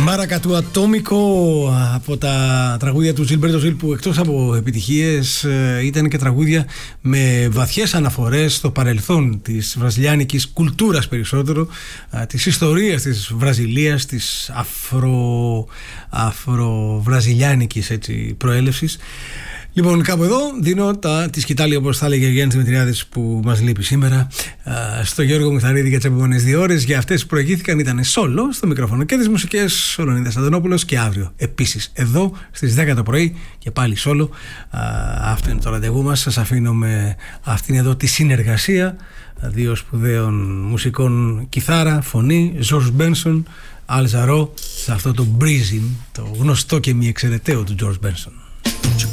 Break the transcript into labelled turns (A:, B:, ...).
A: Μάρακατου Ατόμικο από τα τραγούδια του Gilberto Gil, που εκτός από επιτυχίες ήταν και τραγούδια με βαθιές αναφορές στο παρελθόν της βραζιλιάνικης κουλτούρας, περισσότερο της ιστορίας της Βραζιλίας, της αφροβραζιλιάνικης προέλευσης. Λοιπόν, κάπου εδώ δίνω τη σκητάλη, όπως θα έλεγε ο Γιάννης Δημητριάδης, που μας λείπει σήμερα, στο Γιώργο Μιχταρίδη για τις επόμενες 2 ώρες. Για αυτές που προηγήθηκαν ήταν σόλο στο μικρόφωνο και τις μουσικές ο Λεωνίδας Αντωνόπουλος, και αύριο επίσης εδώ στις 10 το πρωί και πάλι σόλο. Αυτό είναι το ραντεβού μας. Σας αφήνω με αυτήν εδώ τη συνεργασία 2 σπουδαίων μουσικών, κιθάρα, φωνή, George Benson, Al Jarreau, σε αυτό το Breezing, το γνωστό και μη εξαιρεταίο του George Benson.